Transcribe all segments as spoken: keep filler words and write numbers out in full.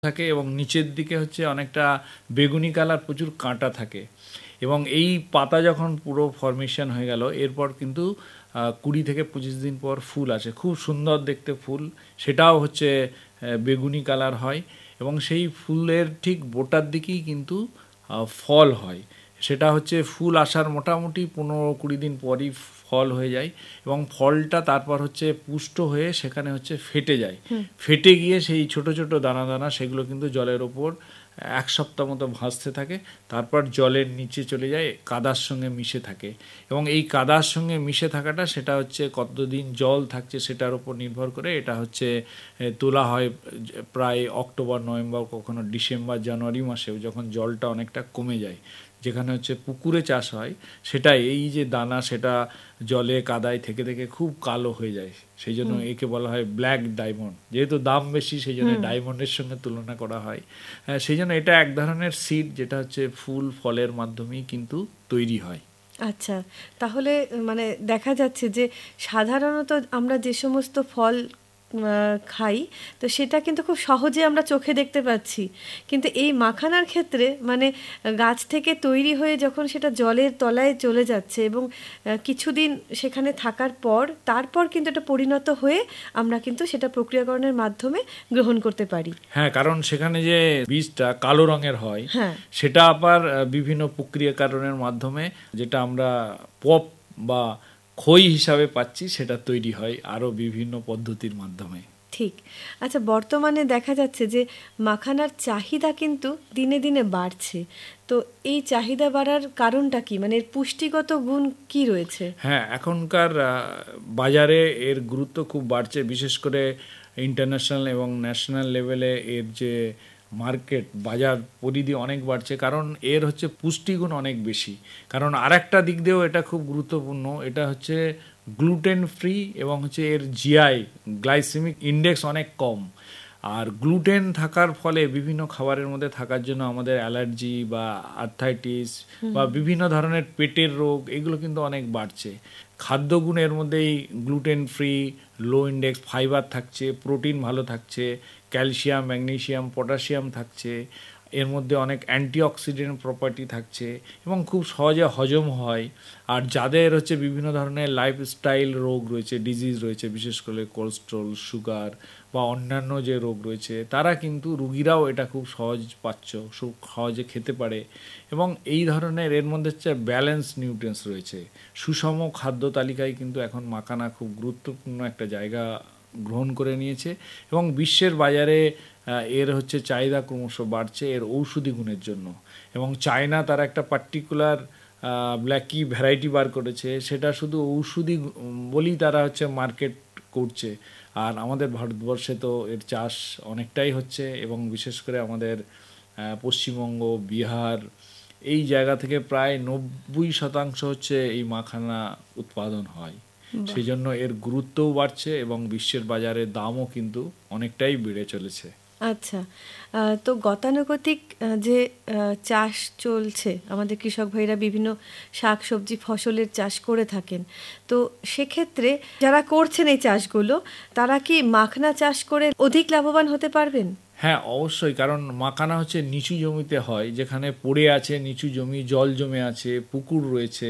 থাকে এবং নিচের দিকে হচ্ছে অনেকটা বেগুনি কালার, প্রচুর কাঁটা থাকে। এবং এই পাতা যখন পুরো ফর্মেশন হয়ে গেল, এরপর কিন্তু কুড়ি থেকে পঁচিশ দিন পর ফুল আসে, খুব সুন্দর দেখতে ফুল, সেটাও হচ্ছে বেগুনি কালার হয়। এবং সেই ফুলের ঠিক বোটার দিকেই কিন্তু ফল হয়, সেটা হচ্ছে ফুল আসার মোটামুটি পনেরো কুড়ি দিন পরই ফল হয়ে যায়। এবং ফলটা তারপর হচ্ছে পুষ্ট হয়ে সেখানে হচ্ছে ফেটে যায়, ফেটে গিয়ে সেই ছোট ছোট দানা দানা সেগুলো কিন্তু জলের ওপর এক সপ্তাহ মতো ভাসতে থাকে, তারপর জলের নিচে চলে যায়, কাদার সঙ্গে মিশে থাকে। এবং এই কাদার সঙ্গে মিশে থাকাটা সেটা হচ্ছে কতদিন জল থাকছে সেটার উপর নির্ভর করে। এটা হচ্ছে তোলা হয় প্রায় অক্টোবর নভেম্বর, কখনো ডিসেম্বর জানুয়ারি মাসেও, যখন জলটা অনেকটা কমে যায়। যেখানে হচ্ছে পুকুরে চাষ হয়, সেটা এই যে দানা সেটা জলে কাদায় থেকে থেকে খুব কালো হয়ে যায়, সেই জন্য একে বলা হয় ব্ল্যাক ডায়মন্ড। যেহেতু দাম বেশি সেই জন্য ডায়মন্ডের সঙ্গে তুলনা করা হয়। সেই জন্য এটা এক ধরনের সিড, যেটা হচ্ছে ফুল ফলের মাধ্যমেই কিন্তু তৈরি হয়। আচ্ছা, তাহলে মানে দেখা যাচ্ছে যে সাধারণত আমরা যে সমস্ত ফল খাই, তো সেটা কিন্তু খুব সহজে আমরা চোখে দেখতে পাচ্ছি, কিন্তু এই মাখানার ক্ষেত্রে মানে গাছ থেকে তৈরি হয়ে যখন সেটা জলের তলায় চলে যাচ্ছে এবং কিছুদিন সেখানে থাকার পর তারপর কিন্তু এটা পরিণত হয়ে আমরা কিন্তু সেটা প্রক্রিয়াকরণের মাধ্যমে গ্রহণ করতে পারি। হ্যাঁ, কারণ সেখানে যে বীজটা কালো রঙের হয়, হ্যাঁ, সেটা আবার বিভিন্ন প্রক্রিয়াকরণের মাধ্যমে, যেটা আমরা পপ বা খই হিসাবে পাচ্ছি, সেটা তৈরি হয় আরও বিভিন্ন পদ্ধতির মাধ্যমে। ঠিক। আচ্ছা, বর্তমানে দেখা যাচ্ছে যে মাখানার চাহিদা কিন্তু দিনে দিনে বাড়ছে, তো এই চাহিদা বাড়ার কারণটা কি, মানে এর পুষ্টিগত গুণ কি রয়েছে? হ্যাঁ, এখনকার বাজারে এর গুরুত্ব খুব বাড়ছে, বিশেষ করে ইন্টারন্যাশনাল এবং ন্যাশনাল লেভেলে এর যে মার্কেট, বাজার পরিধি অনেক বাড়ছে, কারণ এর হচ্ছে পুষ্টিগুণ অনেক বেশি। কারণ আর একটা দিক দিয়েও এটা খুব গুরুত্বপূর্ণ, এটা হচ্ছে গ্লুটেন ফ্রি এবং হচ্ছে এর জিআই গ্লাইসেমিক ইন্ডেক্স অনেক কম। আর গ্লুটেন থাকার ফলে বিভিন্ন খাবারের মধ্যে থাকার জন্য আমাদের অ্যালার্জি বা আর্থাইটিস বা বিভিন্ন ধরনের পেটের রোগ, এগুলো কিন্তু অনেক বাড়ছে। খাদ্যগুণের মধ্যেই গ্লুটেন ফ্রি, লো ইন্ডেক্স ফাইবার থাকছে, প্রোটিন ভালো থাকছে, ক্যালসিয়াম, ম্যাগনেসিয়াম, পটাশিয়াম থাকছে, এর মধ্যে অনেক অ্যান্টিঅক্সিডেন্ট প্রপার্টি থাকছে এবং খুব সহজে হজম হয়। আর যাদের হচ্ছে বিভিন্ন ধরনের লাইফস্টাইল রোগ রয়েছে, ডিজিজ রয়েছে, বিশেষ করে কোলেস্ট্রল, সুগার বা অন্যান্য যে রোগ রয়েছে, তারা কিন্তু রুগীরাও এটা খুব সহজ পাচ্ছ, খুব সহজে খেতে পারে। এবং এই ধরনের এর মধ্যে হচ্ছে ব্যালেন্স নিউট্রিয়েন্টস রয়েছে, সুষম খাদ্য তালিকায় কিন্তু এখন মাখানা খুব গুরুত্বপূর্ণ একটা জায়গা গ্রহণ করে নিয়েছে। এবং বিশ্বের বাজারে এর হচ্ছে চাহিদা ক্রমশ বাড়ছে এর ঔষধি গুণের জন্য। এবং চায়না তার একটা পার্টিকুলার ব্ল্যাকি ভ্যারাইটি বার করেছে, সেটা শুধু ঔষধি বলেই তারা হচ্ছে মার্কেট করছে। আর আমাদের ভারতবর্ষে তো এর চাষ অনেকটাই হচ্ছে, এবং বিশেষ করে আমাদের পশ্চিমবঙ্গ, বিহার, এই জায়গা থেকে প্রায় নব্বই শতাংশ হচ্ছে এই মাখানা উৎপাদন হয়। সেই জন্য এর গুরুত্বও বাড়ছে এবং বিশ্বের বাজারে দামও কিন্তু অনেকটাই বেড়ে চলেছে। আচ্ছা, তো গতানুগতিক যে চাষ চলছে, আমাদের কৃষক ভাইরা বিভিন্ন শাক সবজি ফসলের চাষ করে থাকেন, তো সেক্ষেত্রে যারা করছেন এই চাষগুলো, তারা কি মাখনা চাষ করে অধিক লাভবান হতে পারবেন? হ্যাঁ, অবশ্যই, কারণ মাখানা হচ্ছে নিচু জমিতে হয়, যেখানে পড়ে আছে নিচু জমি, জল জমে আছে, পুকুর রয়েছে,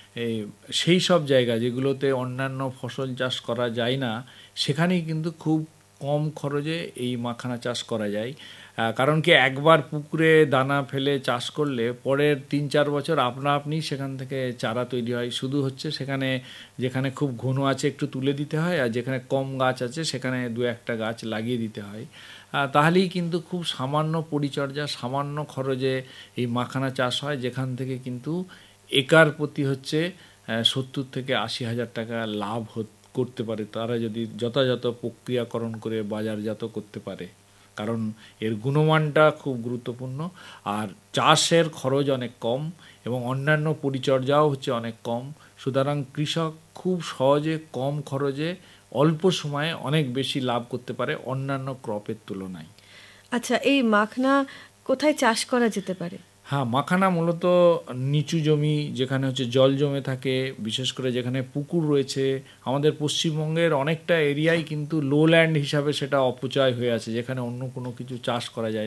সেই সব জায়গা যেগুলোতে অন্যান্য ফসল চাষ করা যায় না, সেখানেই কিন্তু খুব কম খরচে এই মাখানা চাষ করা যায়। কারণ কি, একবার পুকুরে দানা ফেলে চাষ করলে পরের তিন চার বছর আপনা আপনি সেখান থেকে চারা তৈরি হয়। শুধু হচ্ছে সেখানে যেখানে খুব ঘন আছে একটু তুলে দিতে হয়, আর যেখানে কম গাছ আছে সেখানে দু একটা গাছ লাগিয়ে দিতে হয়। তাহলেই কিন্তু খুব সামান্য পরিচর্যা, সামান্য খরচে এই মাখানা চাষ হয়, যেখান থেকে কিন্তু একার প্রতি হচ্ছে সত্তর থেকে আশি হাজার টাকা লাভ করতে পারে তারা, যদি যথাযথ প্রক্রিয়াকরণ করে বাজারজাত করতে পারে। কারণ এর গুণমানটা খুব গুরুত্বপূর্ণ, আর চাষের খরচ অনেক কম এবং অন্যান্য পরিচর্যাও হচ্ছে অনেক কম। সুতরাং কৃষক খুব সহজে কম খরচে অল্প সময়ে অনেক বেশি লাভ করতে পারে অন্যান্য ক্রপের তুলনায়। আচ্ছা, এই মাখনা কোথায় চাষ করা যেতে পারে? হ্যাঁ, মাখানা মূলত নিচু জমি যেখানে হচ্ছে জল জমে থাকে, বিশেষ করে যেখানে পুকুর রয়েছে। আমাদের পশ্চিমবঙ্গের অনেকটা এরিয়াই কিন্তু লো ল্যান্ড হিসাবে সেটা অপচয় হয়ে আছে, যেখানে অন্য কোনো কিছু চাষ করা যায়